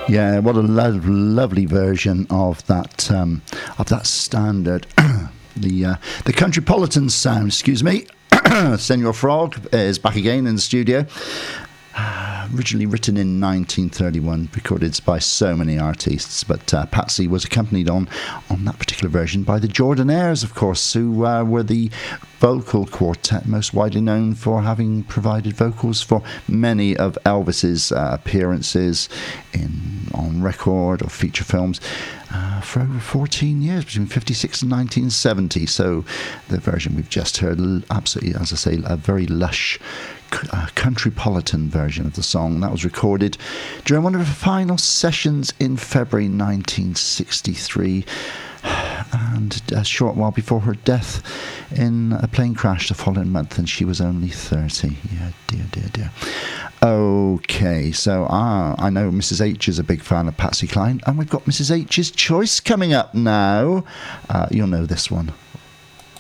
Yeah, what a lovely version of that standard. The Countrypolitan sound, excuse me. Senor Frog is back again in the studio. Originally written in 1931, recorded by so many artists, but Patsy was accompanied on that particular version by the Jordanaires, of course, who were the vocal quartet most widely known for having provided vocals for many of Elvis's appearances on record or feature films for over 14 years, between 56 and 1970. So the version we've just heard, absolutely, as I say, a very lush Countrypolitan version of the song. That was recorded during one of her final sessions in February 1963, and a short while before her death in a plane crash the following month, and she was only 30. Yeah, dear. Okay, so I know Mrs. H is a big fan of Patsy Cline, and we've got Mrs. H's Choice coming up now. You'll know this one.